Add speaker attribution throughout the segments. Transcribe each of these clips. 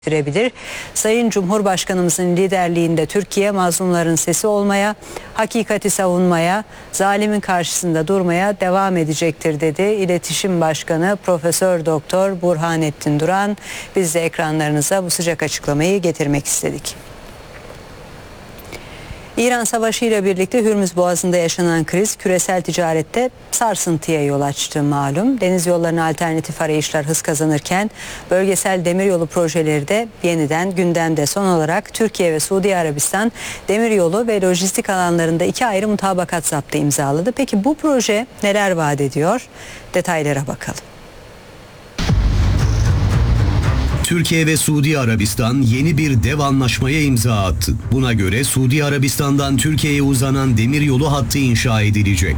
Speaker 1: Sürebilir. Sayın Cumhurbaşkanımızın liderliğinde Türkiye mazlumların sesi olmaya, hakikati savunmaya, zalimin karşısında durmaya devam edecektir dedi. İletişim Başkanı Profesör Doktor Burhanettin Duran. Biz de ekranlarınıza bu sıcak açıklamayı getirmek istedik. İran Savaşı ile birlikte Hürmüz Boğazı'nda yaşanan kriz küresel ticarette sarsıntıya yol açtı malum. Deniz yollarına alternatif arayışlar hız kazanırken bölgesel demiryolu projeleri de yeniden gündemde. Son olarak Türkiye ve Suudi Arabistan demiryolu ve lojistik alanlarında 2 ayrı mutabakat zaptı imzaladı. Peki bu proje neler vaat ediyor? Detaylara bakalım.
Speaker 2: Türkiye ve Suudi Arabistan yeni bir dev anlaşmaya imza attı. Buna göre Suudi Arabistan'dan Türkiye'ye uzanan demiryolu hattı inşa edilecek.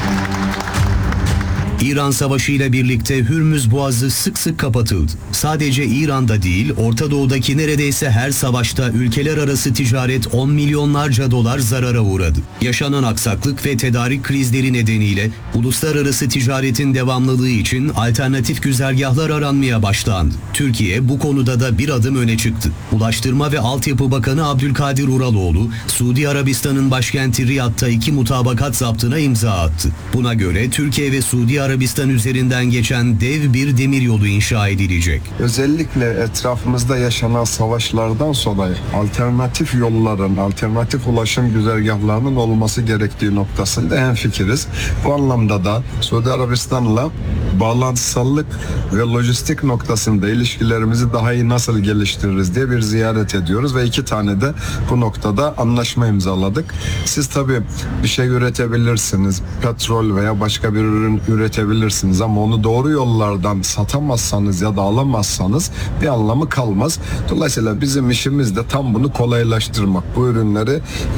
Speaker 2: İran Savaşı ile birlikte Hürmüz Boğazı sık sık kapatıldı. Sadece İran'da değil, Orta Doğu'daki neredeyse her savaşta ülkeler arası ticaret 10 milyonlarca dolar zarara uğradı. Yaşanan aksaklık ve tedarik krizleri nedeniyle uluslararası ticaretin devamlılığı için alternatif güzergahlar aranmaya başlandı. Türkiye bu konuda da bir adım öne çıktı. Ulaştırma ve Altyapı Bakanı Abdülkadir Uraloğlu, Suudi Arabistan'ın başkenti Riyad'da 2 mutabakat zaptına imza attı. Buna göre Türkiye ve Suudi Arabistan üzerinden geçen dev bir demiryolu inşa edilecek.
Speaker 3: Özellikle etrafımızda yaşanan savaşlardan sonra alternatif yolların, alternatif ulaşım güzergahlarının olması gerektiği noktasında hemfikiriz. Bu anlamda da Suudi Arabistan'la bağlantısallık ve lojistik noktasında ilişkilerimizi daha iyi nasıl geliştiririz diye bir ziyaret ediyoruz ve 2 tane de bu noktada anlaşma imzaladık. Siz tabii bir şey üretebilirsiniz, petrol veya başka bir ürün üretebilirsiniz ama onu doğru yollardan satamazsanız ya da alamazsanız bir anlamı kalmaz. Dolayısıyla bizim işimiz de tam bunu kolaylaştırmak. Bu ürünleri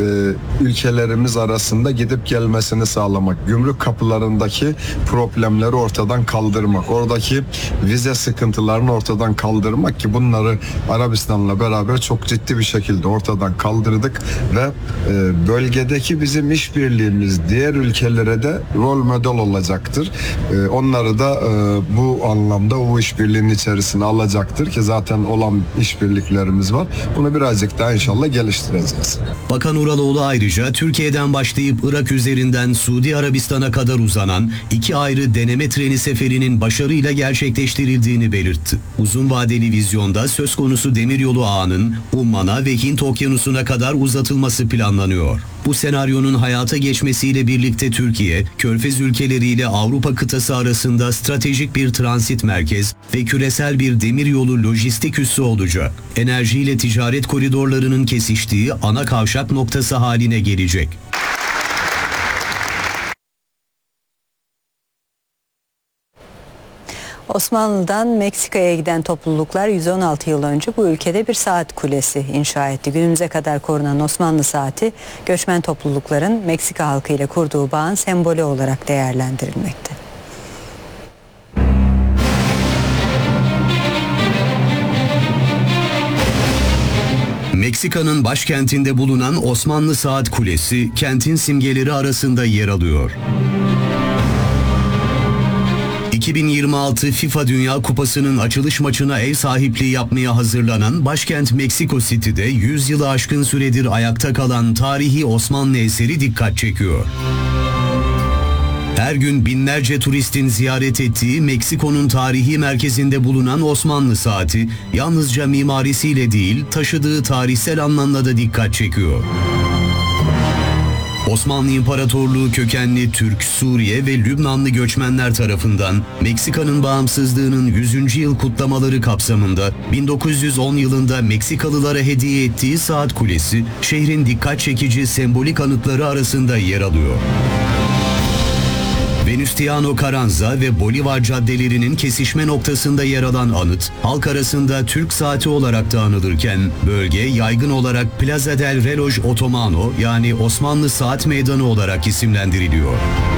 Speaker 3: ülkelerimiz arasında gidip gelmesini sağlamak. Gümrük kapılarındaki problemleri ortadan kaldırmak. Oradaki vize sıkıntılarını ortadan kaldırmak ki bunları Arabistan'la beraber çok ciddi bir şekilde ortadan kaldırdık ve bölgedeki bizim işbirliğimiz diğer ülkelere de rol model olacaktır. Onları da bu anlamda o işbirliğinin içerisine alacaktır ki zaten olan işbirliklerimiz var. Bunu birazcık daha inşallah geliştireceğiz.
Speaker 2: Bakan Uraloğlu ayrıca Türkiye'den başlayıp Irak üzerinden Suudi Arabistan'a kadar uzanan 2 ayrı deneme treni seferinin başarıyla gerçekleştirildiğini belirtti. Uzun vadeli vizyonda söz konusu demiryolu ağının Umman'a ve Hint Okyanusu'na kadar uzatılması planlanıyor. Bu senaryonun hayata geçmesiyle birlikte Türkiye, Körfez ülkeleriyle Avrupa kıtası arasında stratejik bir transit merkez ve küresel bir demiryolu lojistik üssü olacak. Enerjiyle ticaret koridorlarının kesiştiği ana kavşak noktası haline gelecek.
Speaker 1: Osmanlı'dan Meksika'ya giden topluluklar 116 yıl önce bu ülkede bir saat kulesi inşa etti. Günümüze kadar korunan Osmanlı saati göçmen toplulukların Meksika halkı ile kurduğu bağın sembolü olarak değerlendirilmekte.
Speaker 2: Meksika'nın başkentinde bulunan Osmanlı Saat Kulesi kentin simgeleri arasında yer alıyor. 2026 FIFA Dünya Kupası'nın açılış maçına ev sahipliği yapmaya hazırlanan başkent Meksiko City'de 100 yılı aşkın süredir ayakta kalan tarihi Osmanlı eseri dikkat çekiyor. Her gün binlerce turistin ziyaret ettiği Meksiko'nun tarihi merkezinde bulunan Osmanlı saati yalnızca mimarisiyle değil taşıdığı tarihsel anlamda da dikkat çekiyor. Osmanlı İmparatorluğu kökenli Türk, Suriye ve Lübnanlı göçmenler tarafından Meksika'nın bağımsızlığının 100. yıl kutlamaları kapsamında 1910 yılında Meksikalılara hediye ettiği saat kulesi şehrin dikkat çekici sembolik anıtları arasında yer alıyor. Venustiano Carranza ve Bolivar caddelerinin kesişme noktasında yer alan anıt, halk arasında Türk saati olarak da anılırken, bölge yaygın olarak Plaza del Reloj Otomano yani Osmanlı Saat Meydanı olarak isimlendiriliyor.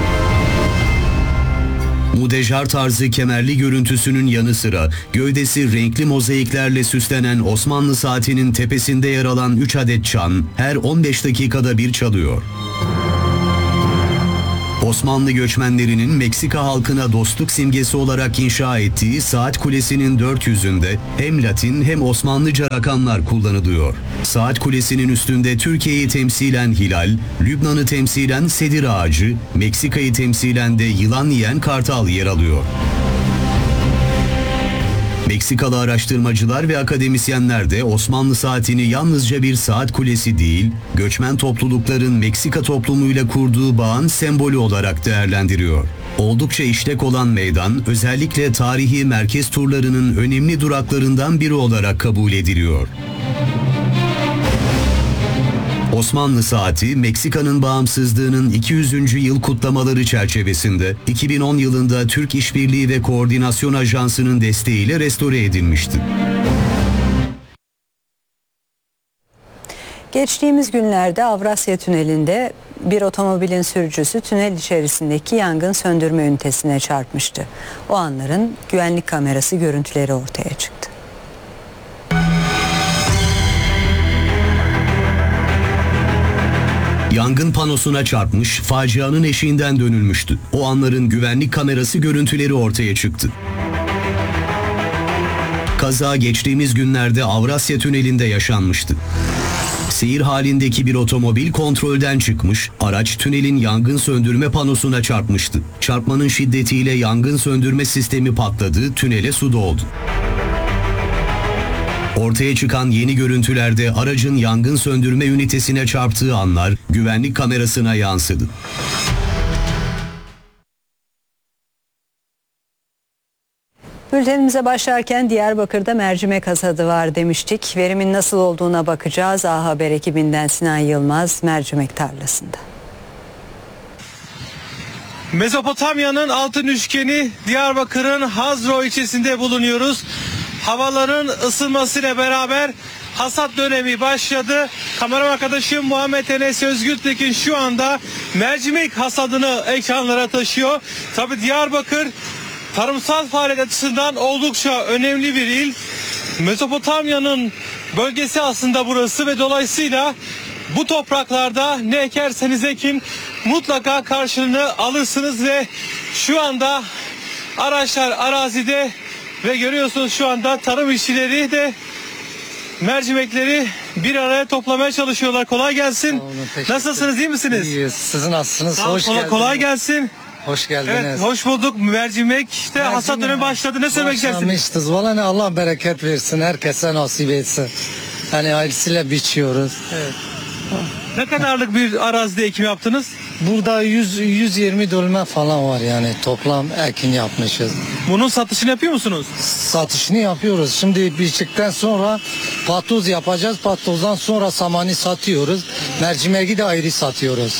Speaker 2: Mudejar tarzı kemerli görüntüsünün yanı sıra gövdesi renkli mozaiklerle süslenen Osmanlı saatinin tepesinde yer alan 3 adet çan her 15 dakikada bir çalıyor. Osmanlı göçmenlerinin Meksika halkına dostluk simgesi olarak inşa ettiği Saat Kulesi'nin 400'ünde hem Latin hem Osmanlıca rakamlar kullanılıyor. Saat Kulesi'nin üstünde Türkiye'yi temsilen hilal, Lübnan'ı temsilen sedir ağacı, Meksika'yı temsilen de yılan yiyen kartal yer alıyor. Meksikalı araştırmacılar ve akademisyenler de Osmanlı saatini yalnızca bir saat kulesi değil, göçmen toplulukların Meksika toplumuyla kurduğu bağın sembolü olarak değerlendiriyor. Oldukça işlek olan meydan, özellikle tarihi merkez turlarının önemli duraklarından biri olarak kabul ediliyor. Osmanlı saati, Meksika'nın bağımsızlığının 200. yıl kutlamaları çerçevesinde 2010 yılında Türk İşbirliği ve Koordinasyon Ajansı'nın desteğiyle restore edilmişti.
Speaker 1: Geçtiğimiz günlerde Avrasya Tüneli'nde bir otomobilin sürücüsü tünel içerisindeki yangın söndürme ünitesine çarpmıştı. O anların güvenlik kamerası görüntüleri ortaya çıktı.
Speaker 2: Yangın panosuna çarpmış, facianın eşiğinden dönülmüştü. O anların güvenlik kamerası görüntüleri ortaya çıktı. Kaza geçtiğimiz günlerde Avrasya Tüneli'nde yaşanmıştı. Seyir halindeki bir otomobil kontrolden çıkmış, araç tünelin yangın söndürme panosuna çarpmıştı. Çarpmanın şiddetiyle yangın söndürme sistemi patladı, tünele su doldu. Ortaya çıkan yeni görüntülerde aracın yangın söndürme ünitesine çarptığı anlar güvenlik kamerasına yansıdı.
Speaker 1: Bültenimize başlarken Diyarbakır'da mercimek hasadı var demiştik. Verimin nasıl olduğuna bakacağız. A Haber ekibinden Sinan Yılmaz mercimek tarlasında.
Speaker 4: Mezopotamya'nın altın üçgeni Diyarbakır'ın Hazro ilçesinde bulunuyoruz. Havaların ısınmasıyla beraber hasat dönemi başladı. Kamera arkadaşım Muhammed Enes Özgürtekin şu anda mercimek hasadını ekranlara taşıyor. Tabii Diyarbakır tarımsal faaliyet açısından oldukça önemli bir il. Mezopotamya'nın bölgesi aslında burası ve dolayısıyla bu topraklarda ne ekerseniz ekin mutlaka karşılığını alırsınız ve şu anda araçlar arazide ve görüyorsunuz şu anda tarım işçileri de mercimekleri bir araya toplamaya çalışıyorlar. Kolay gelsin.
Speaker 5: Olun,
Speaker 4: nasılsınız, iyi misiniz?
Speaker 5: İyiyiz. Siz nasılsınız?
Speaker 4: Hoş geldiniz. Kolay gelsin.
Speaker 5: Hoş geldiniz.
Speaker 4: Evet, hoş bulduk. Mercimek işte hasat dönemi başladı. Ne söylemek istersiniz?
Speaker 5: Başlamışız. Vallahi Allah bereket versin. Herkese nasip etsin. Hani ailesiyle biçiyoruz.
Speaker 4: Evet. Ne kadarlık bir arazide ekim yaptınız?
Speaker 5: Burada 120 dönüm falan var yani toplam ekin yapmışız.
Speaker 4: Bunun satışını yapıyor musunuz?
Speaker 5: Satışını yapıyoruz. Şimdi biçtikten sonra patoz yapacağız. Patozdan sonra samanı satıyoruz. Mercimeği de ayrı satıyoruz.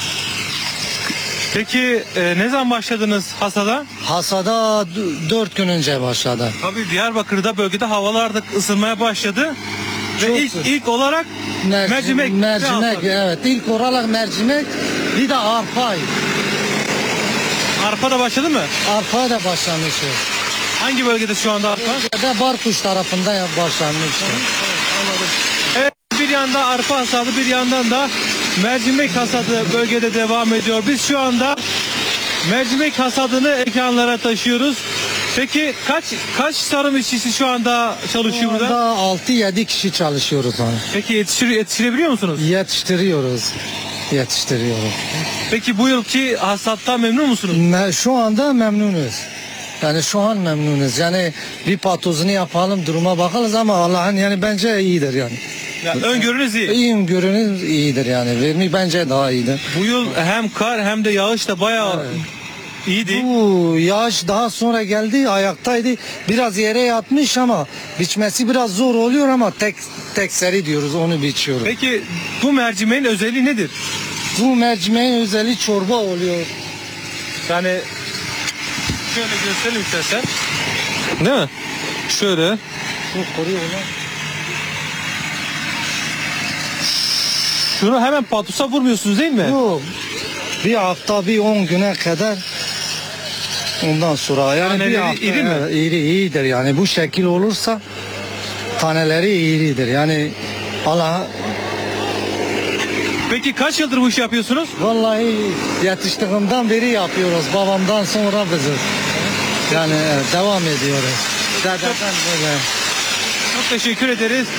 Speaker 4: Peki ne zaman başladınız hasada?
Speaker 5: Hasada 4 gün önce başladı.
Speaker 4: Tabii Diyarbakır'da bölgede havalar da ısınmaya başladı. Ve
Speaker 5: Çok
Speaker 4: ilk olarak mercimek
Speaker 5: evet, ilk olarak mercimek, bir de arpa.
Speaker 4: Arpa da başladı mı?
Speaker 5: Arpa da başlamışız.
Speaker 4: Hangi bölgede şu anda arpa?
Speaker 5: Bölgede Barkuş tarafında başlamıştı.
Speaker 4: Evet, bir yanda arpa hasadı, bir yandan da mercimek hasadı bölgede devam ediyor. Biz şu anda mercimek hasadını ekranlara taşıyoruz. Peki kaç tarım işçisi şu anda çalışıyor burada?
Speaker 5: 6-7 kişi çalışıyoruz. Yani.
Speaker 4: Peki yetiştirebiliyor musunuz?
Speaker 5: Yetiştiriyoruz.
Speaker 4: Peki bu yılki hasattan memnun musunuz?
Speaker 5: Şu anda memnunuz. Yani şu an memnunuz. Yani bir patozunu yapalım, duruma bakalım ama Allah'ın yani bence iyidir yani.
Speaker 4: Yani öngörünüz iyi.
Speaker 5: Öngörünüz iyidir yani. Verimi bence daha iyidir.
Speaker 4: Bu yıl hem kar hem de yağış da bayağı iyiydi.
Speaker 5: Bu yağış daha sonra geldi, ayaktaydı. Biraz yere yatmış ama biçmesi biraz zor oluyor ama tek seri diyoruz, onu biçiyoruz.
Speaker 4: Peki bu mercimeğin özelliği nedir?
Speaker 5: Bu mercimeğin özelliği çorba oluyor.
Speaker 4: Yani şöyle gösterelim istersen. Değil mi? Şöyle.
Speaker 5: Çok koruyor lan.
Speaker 4: Şunu hemen patosa vurmuyorsunuz değil mi?
Speaker 5: Yok. Bir hafta, bir 10 güne kadar ondan sonra yani
Speaker 4: Taneleri
Speaker 5: bir hafta
Speaker 4: iri mi?
Speaker 5: iyidir yani bu şekil olursa taneleri iridir yani Allah
Speaker 4: Peki kaç yıldır bu işi yapıyorsunuz?
Speaker 5: Vallahi yetiştiğimden beri yapıyoruz. Babamdan sonra bizi. Yani devam ediyoruz. Dededen böyle.
Speaker 4: Çok teşekkür ederiz.